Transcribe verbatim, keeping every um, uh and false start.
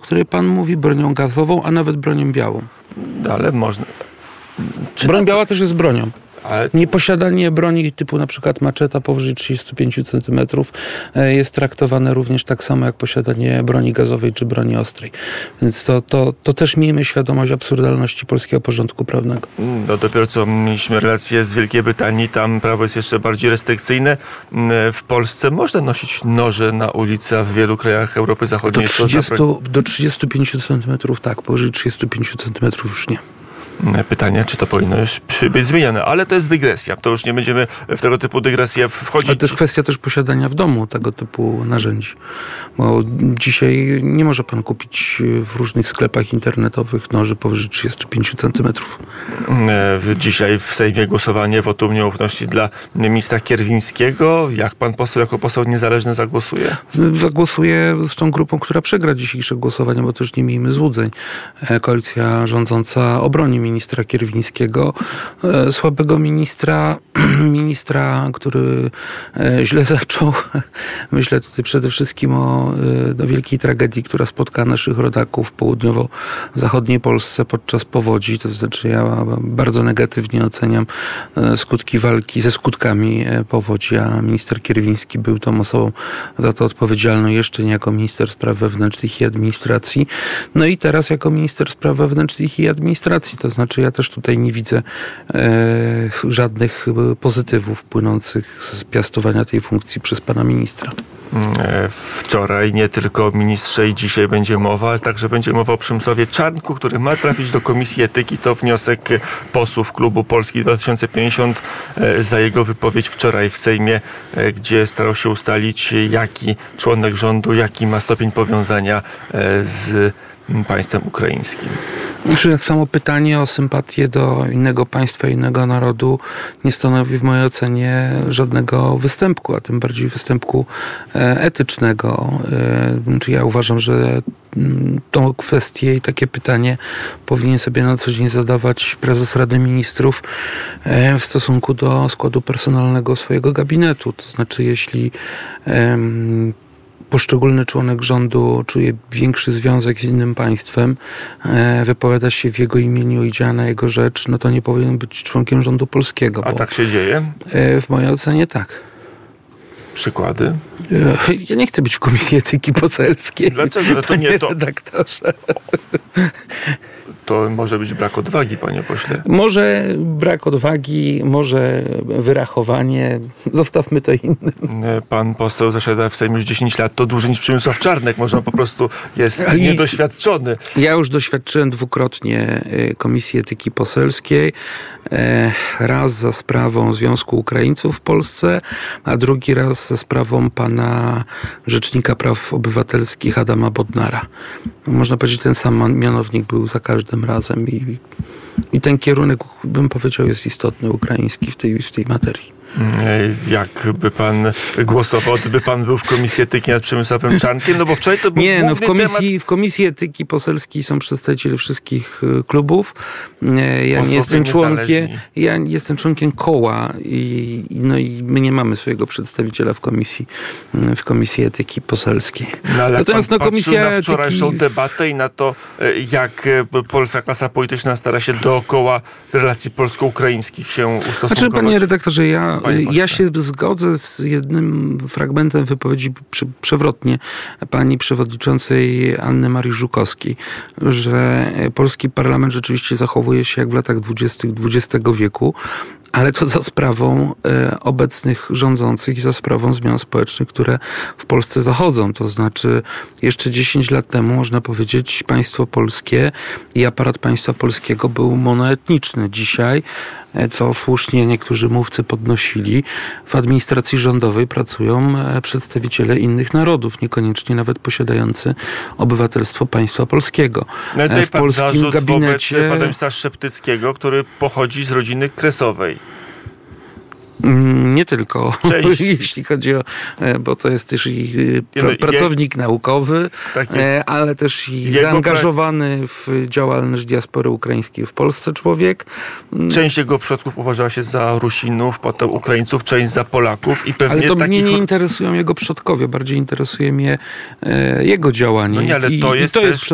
której pan mówi, bronią gazową, a nawet bronią białą. Ale można... Czy Broń biała też jest bronią. Ale... Nieposiadanie broni typu na przykład maczeta powyżej trzydzieści pięć centymetrów jest traktowane również tak samo jak posiadanie broni gazowej czy broni ostrej. Więc to, to, to też miejmy świadomość absurdalności polskiego porządku prawnego. No dopiero co mieliśmy relacje z Wielkiej Brytanii, tam prawo jest jeszcze bardziej restrykcyjne. W Polsce można nosić noże na ulicy, a w wielu krajach Europy Zachodniej... Do, trzydziestu, do trzydziestu pięciu centymetrów tak, powyżej trzydziestu pięciu centymetrów już nie. Pytanie, czy to powinno już być zmienione, ale to jest dygresja. To już nie będziemy w tego typu dygresję wchodzić. Ale to jest kwestia też posiadania w domu tego typu narzędzi. Bo dzisiaj nie może pan kupić w różnych sklepach internetowych noży powyżej trzydziestu pięciu centymetrów. Dzisiaj w Sejmie głosowanie wotum nieufności dla ministra Kierwińskiego. Jak pan poseł jako poseł niezależny zagłosuje? Zagłosuję z tą grupą, która przegra dzisiejsze głosowanie, bo też nie miejmy złudzeń. Koalicja rządząca obroni ministra Kierwińskiego, e, słabego ministra, ministra, który e, źle zaczął. Myślę tutaj przede wszystkim o e, wielkiej tragedii, która spotka naszych rodaków w południowo-zachodniej Polsce podczas powodzi. To znaczy ja bardzo negatywnie oceniam e, skutki walki ze skutkami e, powodzi, a minister Kierwiński był tą osobą za to odpowiedzialną jeszcze nie jako minister spraw wewnętrznych i administracji. No i teraz jako minister spraw wewnętrznych i administracji. To znaczy ja też tutaj nie widzę e, żadnych pozytywów płynących z piastowania tej funkcji przez pana ministra. Wczoraj nie tylko o ministrze i dzisiaj będzie mowa, ale także będzie mowa o Przemysławie Czarnku, który ma trafić do Komisji Etyki. To wniosek posłów klubu Polski dwa tysiące pięćdziesiąt za jego wypowiedź wczoraj w Sejmie, gdzie starał się ustalić, jaki członek rządu, jaki ma stopień powiązania z państwem ukraińskim. Znaczy, tak samo pytanie o sympatię do innego państwa, innego narodu nie stanowi w mojej ocenie żadnego występku, a tym bardziej występku etycznego. Czy ja uważam, że tą kwestię i takie pytanie powinien sobie na co dzień zadawać prezes Rady Ministrów w stosunku do składu personalnego swojego gabinetu. To znaczy, jeśli poszczególny członek rządu czuje większy związek z innym państwem, wypowiada się w jego imieniu i działa na jego rzecz, no to nie powinien być członkiem rządu polskiego. A tak się dzieje? W mojej ocenie tak. Przykłady? Ja nie chcę być w Komisji Etyki Poselskiej. Dlaczego? To nie to. Redaktorze. To może być brak odwagi, panie pośle. Może brak odwagi, może wyrachowanie. Zostawmy to innym. Pan poseł zasiada w Sejmie już dziesięć lat. To dłużej niż Przemysław Czarnek. Może po prostu jest I niedoświadczony. Ja już doświadczyłem dwukrotnie Komisji Etyki Poselskiej. Raz za sprawą Związku Ukraińców w Polsce, a drugi raz za sprawą pana Rzecznika Praw Obywatelskich Adama Bodnara. Można powiedzieć, ten sam mianownik był za każdym razem i, i ten kierunek, bym powiedział, jest istotny, ukraiński w tej, w tej materii. Jakby pan głosował, gdyby pan był w Komisji Etyki nad Przemysławem Czarnkiem? No bo wczoraj to był Nie, no w komisji, temat... w Komisji Etyki Poselskiej są przedstawiciele wszystkich klubów. Ja nie jestem członkiem, ja jestem członkiem koła i, no i my nie mamy swojego przedstawiciela w Komisji, w komisji Etyki Poselskiej. No, ale natomiast pan no, Komisja na wczorajszą Etyki... debatę i na to, jak polska klasa polityczna stara się dookoła relacji polsko-ukraińskich się ustosunkować. Znaczy, panie redaktorze, ja Ja się zgodzę z jednym fragmentem wypowiedzi prze, przewrotnie pani przewodniczącej Anny Marii Żukowskiej, że polski parlament rzeczywiście zachowuje się jak w latach dwudziestych dwudziestego wieku, ale to za sprawą e, obecnych rządzących i za sprawą zmian społecznych, które w Polsce zachodzą. To znaczy jeszcze dziesięć lat temu, można powiedzieć, państwo polskie i aparat państwa polskiego był monoetniczny. Dzisiaj, co słusznie niektórzy mówcy podnosili, w administracji rządowej pracują przedstawiciele innych narodów, niekoniecznie nawet posiadający obywatelstwo państwa polskiego. No w polskim gabinecie wobec pana ministra Szeptyckiego, który pochodzi z rodziny kresowej. Nie tylko, Część. jeśli chodzi o, bo to jest też i no, pracownik je... naukowy, tak ale też i jego zaangażowany pra... w działalność diaspory ukraińskiej w Polsce człowiek. Część jego przodków uważała się za Rusinów, potem Ukraińców, część za Polaków. I pewnie ale to takich... mnie nie interesują jego przodkowie, bardziej interesuje mnie e, jego działanie. No nie, ale I, to jest, i to jest też